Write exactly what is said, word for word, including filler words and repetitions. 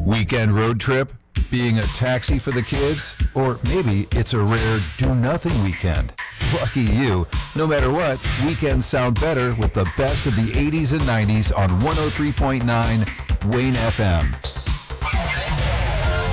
Weekend road trip? Being a taxi for the kids? Or maybe it's a rare do-nothing weekend. Lucky you. No matter what, weekends sound better with the best of the eighties and nineties on one oh three point nine Wayne F M.